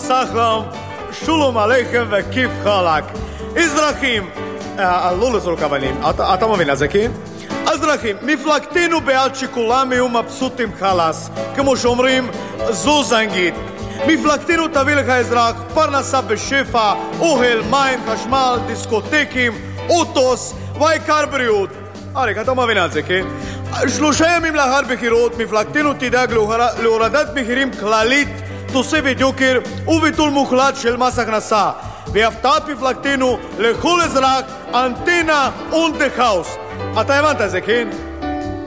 וסחלם, שולום עליכם וכיף חלק. אזרחים, לא לזרוק אבנים, אתה מבין את זה, כן? אזרחים, מפלגתנו בעד שכולם יהיו מבסוטים חלס, כמו שאומרים, זו זנגית. מפלגתנו תביא לך אזרח, פרנסה בשפע, אוהל, מים, חשמל, דיסקוטקים, אוטוס, והעיקר בריאות. אריק, אתה מבין את זה, כן? 3 ימים לאחר בחירות, מפלגתנו תדאג להורדת מחירים כללית, תוספת יוקר וביטול מוחלט של מס הכנסה. והפתעת מפלגתנו לכל אזרח, אנטנה und the house. אתה הבנת את זה, כן?